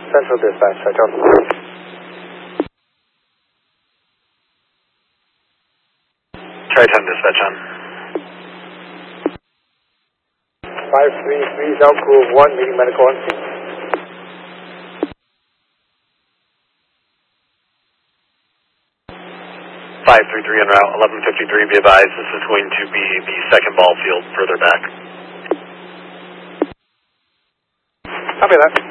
Central Dispatch, Central. Tri-10 Dispatch on. 533 South Grove 1, meeting medical on scene. 533 en route, 1153, be advised, this is going to be the second ball field further back. Copy that.